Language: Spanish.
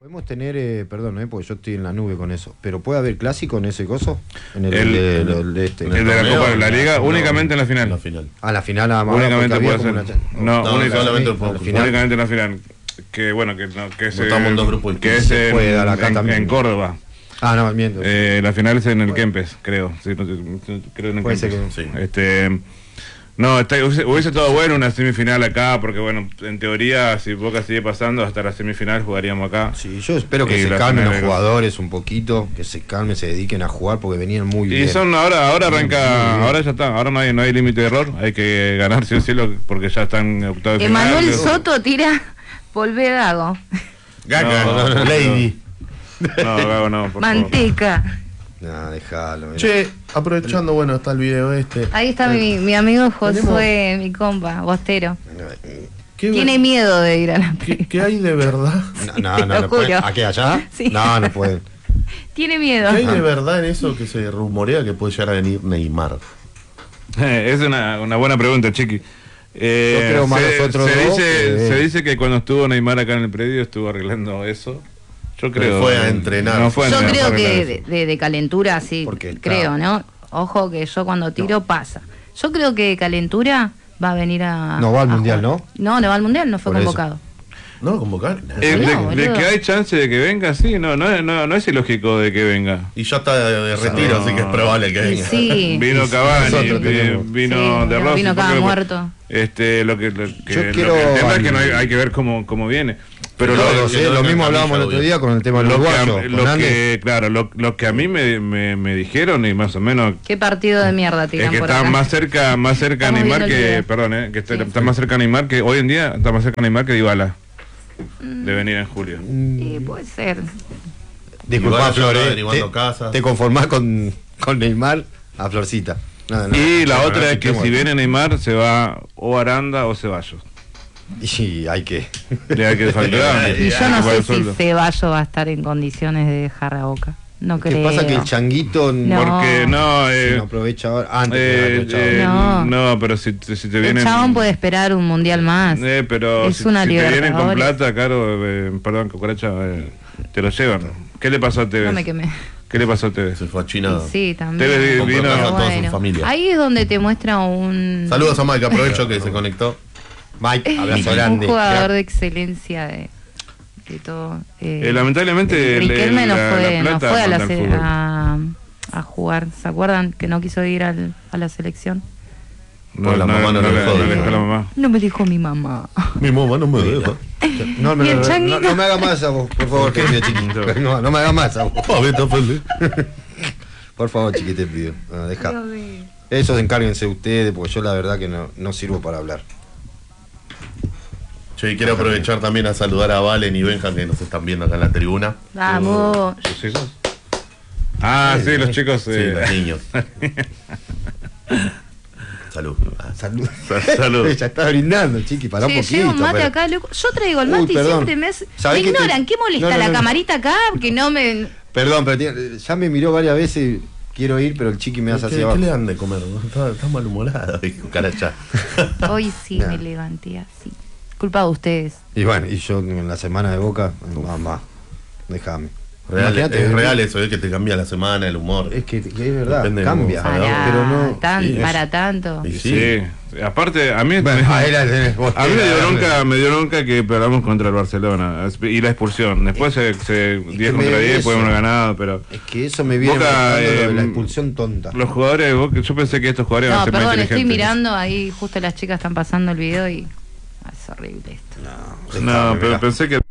Podemos tener, perdón, porque yo estoy en la nube con eso, pero ¿puede haber clásico en ese coso? En El de la Copa de la Liga, únicamente en la final. Ah, la final nada más. Únicamente puede ser. Únicamente en la final. Que bueno, que es en Córdoba. Ah, no, miento. La final es en el Kempes, creo. Sí, creo en el Puede Kempes. ser que Sí. No, hubiese estado bueno una semifinal acá, porque bueno, en teoría, si Boca sigue pasando, hasta la semifinal jugaríamos acá. Sí, yo espero que se calmen los jugadores un poquito, que se calmen, se dediquen a jugar, porque venían muy bien. Y ahora arranca, ahora ya está, ahora no hay límite de error, hay que ganar sí o sí, porque ya están octavos de final. Emanuel Soto tira Polvedago. No, Lady. No, Gago no, por Manteca. favor. No, déjalo. Che, aprovechando, bueno, está el video Ahí está mi amigo Josué, mi compa, Bostero. Tiene miedo de ir a la previa. ¿Qué hay de verdad? No pueden. ¿A qué, allá? Sí. No pueden. Tiene miedo. ¿Qué hay de verdad en eso que se rumorea que puede llegar a venir Neymar? Es una buena pregunta, Chiqui. Yo creo más nosotros se dice que cuando estuvo Neymar acá en el predio estuvo arreglando eso. Yo creo. Fue a entrenar. No fue a entrenar, yo creo que de calentura sí, creo, ¿no? Ojo que yo cuando tiro pasa. Yo creo que de calentura va a venir a... No va al Mundial, jugar. ¿no? No va al Mundial, no fue Por convocado. ¿No convocar? De que hay chance de que venga, sí, no es ilógico de que venga. Y ya está de retiro, así que es probable que venga. Sí. Vino Cavani, vino de Rossi. Vino cada muerto. El tema es que no hay que ver cómo viene. Pero lo mismo hablábamos el otro día con el tema del uruguayo. Lo que a mí me dijeron y más o menos... ¿Qué partido de mierda tiran que por está acá? más cerca Neymar que... Perdón, que está más cerca Neymar que... Hoy en día está más cerca Neymar que Dybala. De venir en julio. Puede ser. Disculpa, Flor, te conformás con Neymar a Florcita. Y la otra es que si viene Neymar se va o Aranda o Ceballos. Y hay que facturar. Y yo no sé si Ceballos va a estar en condiciones de dejar a Boca. No creo. ¿Qué pasa? Que el changuito porque no aprovecha ahora antes no, pero si te viene el chabón puede esperar un mundial más. Pero es una si te vienen con Libertadores. plata, caro, perdón, cucaracha, te lo llevan. ¿Qué le pasó a Tevez? No me quemé. ¿Qué le pasó a Tevez? Se fue a China. Sí, también. Tevez vino a toda su familia. Ahí es donde te muestra un... Saludos a Mike, aprovecho que se conectó. Mike, abrazo un grande. jugador de excelencia de todo. Lamentablemente Riquelme no fue a a jugar. ¿Se acuerdan que no quiso ir a la selección? La mamá no le dejó la mamá. No me dijo mi mamá. Mi mamá no me deja. No me haga más a vos, por favor, querido chiquito. No me haga más a vos. Por favor, chiquito, te pido. Deja. Eso encárguense ustedes, porque yo la verdad que no sirvo para hablar. Yo quiero aprovechar también a saludar a Valen y Benja que nos están viendo acá en la tribuna. Vamos. ¿Sus hijos? Sí, los chicos. Sí, los niños. Salud. Salud. Ya está brindando, chiqui, para un poquito. Lleva un mate acá, loco. Yo traigo el mate y siempre me ignoran. ¿Qué molesta la camarita acá? Que no me... Perdón, pero ya me miró varias veces. Quiero ir, pero el chiqui me hace hacia abajo. ¿Qué le dan de comer? Está malhumorado, caracha. Hoy sí me levanté así. Culpa de ustedes. Y bueno, y yo en la semana de Boca, mamá, déjame. Es real eso, es que te cambia la semana, el humor. Es que es verdad, depende cambia. Pero no, para tanto. Sí. Aparte, a mí me dio nunca que perdamos contra el Barcelona y la expulsión. Después 10 contra 10 podemos haber ganado, pero es que eso me viene Boca, de la expulsión tonta. Los jugadores de Boca, yo pensé que estos jugadores iban a ser más inteligentes. Estoy mirando ahí, justo las chicas están pasando el video y es horrible esto. No, pero pensé que